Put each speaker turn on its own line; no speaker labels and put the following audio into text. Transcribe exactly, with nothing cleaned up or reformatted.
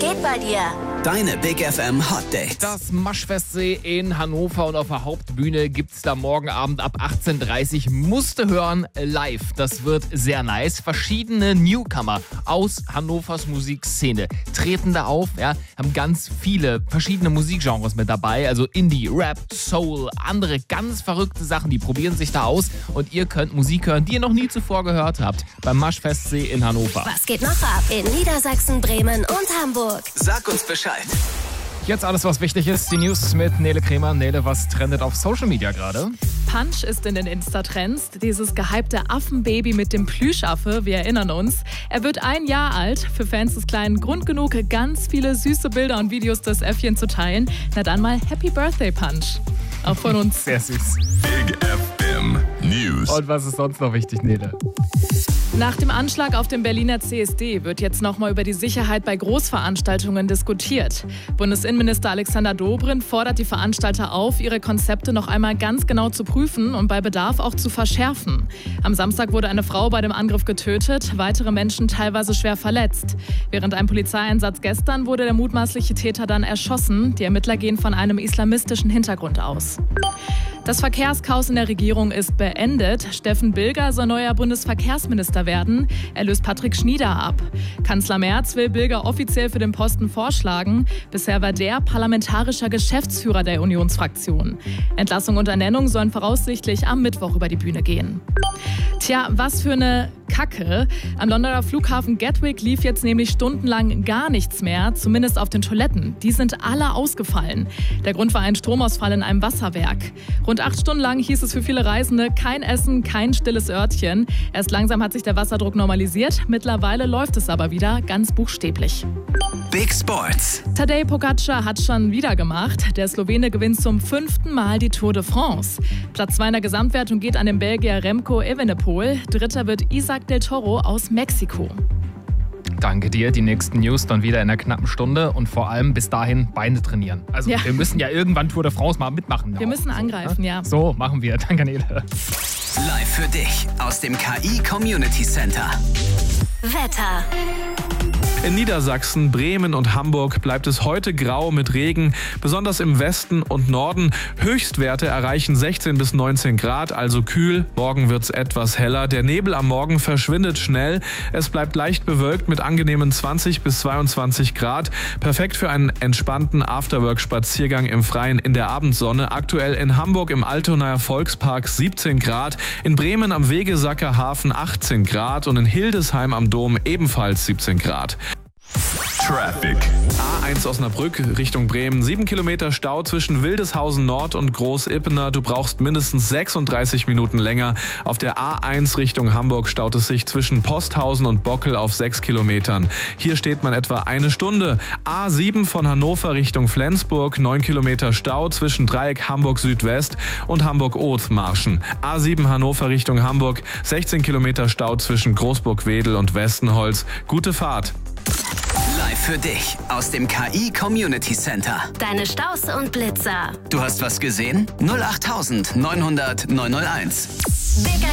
geht bei dir?
Deine Big F M Hot Dates.
Das Maschfestsee in Hannover und auf der Hauptbühne gibt's da morgen Abend ab achtzehn Uhr dreißig. Musste hören live. Das wird sehr nice. Verschiedene Newcomer aus Hannovers Musikszene treten da auf. Ja, haben ganz viele verschiedene Musikgenres mit dabei. Also Indie, Rap, Soul, andere ganz verrückte Sachen. Die probieren sich da aus. Und ihr könnt Musik hören, die ihr noch nie zuvor gehört habt. Beim Maschfestsee in Hannover.
Was geht noch ab in Niedersachsen, Bremen und Hamburg?
Sag uns Bescheid.
Jetzt alles, was wichtig ist. Die News mit Nele Kremer. Nele, was trendet auf Social Media gerade?
Punch ist in den Insta-Trends. Dieses gehypte Affenbaby mit dem Plüschaffe, wir erinnern uns. Er wird ein Jahr alt. Für Fans des Kleinen Grund genug, ganz viele süße Bilder und Videos des Äffchen zu teilen. Na dann mal Happy Birthday, Punch. Auch von uns.
Sehr süß.
Big F M News.
Und was ist sonst noch wichtig, Nele?
Nach dem Anschlag auf dem Berliner C S D wird jetzt nochmal über die Sicherheit bei Großveranstaltungen diskutiert. Bundesinnenminister Alexander Dobrindt fordert die Veranstalter auf, ihre Konzepte noch einmal ganz genau zu prüfen und bei Bedarf auch zu verschärfen. Am Samstag wurde eine Frau bei dem Angriff getötet, weitere Menschen teilweise schwer verletzt. Während einem Polizeieinsatz gestern wurde der mutmaßliche Täter dann erschossen. Die Ermittler gehen von einem islamistischen Hintergrund aus. Das Verkehrschaos in der Regierung ist beendet. Steffen Bilger soll neuer Bundesverkehrsminister werden. Er löst Patrick Schnieder ab. Kanzler Merz will Bilger offiziell für den Posten vorschlagen. Bisher war der parlamentarischer Geschäftsführer der Unionsfraktion. Entlassung und Ernennung sollen voraussichtlich am Mittwoch über die Bühne gehen. Tja, was für eine Kacke. Am Londoner Flughafen Gatwick lief jetzt nämlich stundenlang gar nichts mehr, zumindest auf den Toiletten. Die sind alle ausgefallen. Der Grund war ein Stromausfall in einem Wasserwerk. Rund acht Stunden lang hieß es für viele Reisende kein Essen, kein stilles Örtchen. Erst langsam hat sich der Wasserdruck normalisiert. Mittlerweile läuft es aber wieder, ganz buchstäblich.
Big Sports.
Tadej Pogačar hat schon wieder gemacht. Der Slowene gewinnt zum fünften Mal die Tour de France. Platz zwei in der Gesamtwertung geht an den Belgier Remco Evenepoel. Dritter wird Isaac del Toro aus Mexiko.
Danke dir. Die nächsten News dann wieder in einer knappen Stunde und vor allem bis dahin Beine trainieren. Also
Ja.
wir müssen ja irgendwann Tour de France mal mitmachen.
Wir müssen
so,
angreifen,
ne?
ja.
So, machen wir. Danke, Nele.
Live für dich aus dem K I Community Center.
Wetter.
In Niedersachsen, Bremen und Hamburg bleibt es heute grau mit Regen, besonders im Westen und Norden. Höchstwerte erreichen sechzehn bis neunzehn Grad, also kühl. Morgen wird's etwas heller. Der Nebel am Morgen verschwindet schnell. Es bleibt leicht bewölkt mit angenehmen zwanzig bis zweiundzwanzig Grad. Perfekt für einen entspannten Afterwork-Spaziergang im Freien in der Abendsonne. Aktuell in Hamburg im Altonaer Volkspark siebzehn Grad, in Bremen am Wegesacker Hafen achtzehn Grad und in Hildesheim am Dom ebenfalls siebzehn Grad.
Traffic.
A eins Osnabrück Richtung Bremen. Sieben Kilometer Stau zwischen Wildeshausen Nord und Groß-Ippener. Du brauchst mindestens sechsunddreißig Minuten länger. Auf der A eins Richtung Hamburg staut es sich zwischen Posthausen und Bockel auf sechs Kilometern. Hier steht man etwa eine Stunde. A sieben von Hannover Richtung Flensburg. Neun Kilometer Stau zwischen Dreieck Hamburg Südwest und Hamburg-Oth-Marschen. A sieben Hannover Richtung Hamburg. sechzehn Kilometer Stau zwischen Großburg-Wedel und Westenholz. Gute Fahrt.
Live für dich aus dem K I Community Center.
Deine Staus und Blitzer.
Du hast was gesehen? null acht neunhundert neunhundert neunhunderteins.
Big